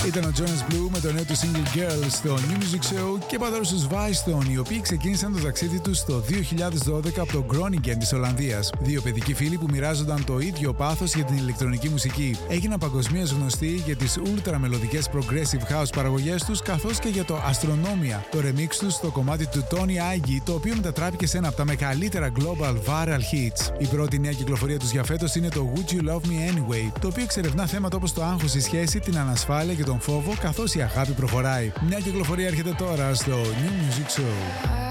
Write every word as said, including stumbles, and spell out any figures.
Ήταν ο Jonas Blue με το νέο του single Girl στο New Music Show και πατέρω στους Weiston, οι οποίοι ξεκίνησαν το ταξίδι τους το δύο χιλιάδες δώδεκα από το Groningen της Ολλανδίας. Δύο παιδικοί φίλοι που μοιράζονταν το ίδιο πάθος για την ηλεκτρονική μουσική. Έγιναν παγκοσμίως γνωστοί για τις ultra μελωδικές progressive house παραγωγές τους, καθώς και για το Astronomia, το remix τους στο κομμάτι του Tony Iommi, το οποίο μετατράπηκε σε ένα από τα μεγαλύτερα global viral hits. Η πρώτη νέα κυκλοφορία τους για φέτος είναι το Would You Love Me Anyway, το οποίο εξερευνά θέματα όπως το άγχος στη σχέση, την ανασφάλεια και τον φόβο, καθώς η αγάπη προχωράει. Μια κυκλοφορία έρχεται τώρα στο New Music Show.